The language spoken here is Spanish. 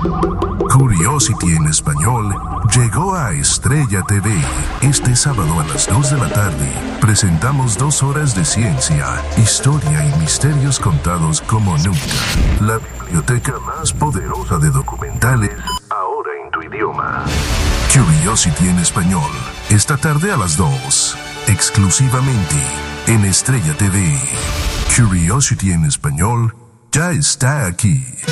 Curiosity en español llegó a Estrella TV. Este sábado a las 2 de la tarde presentamos 2 horas de ciencia, historia y misterios contados como nunca. La biblioteca más poderosa de documentales, ahora en tu idioma. Curiosity en español, esta tarde a las 2, exclusivamente en Estrella TV. Curiosity en español ya está aquí.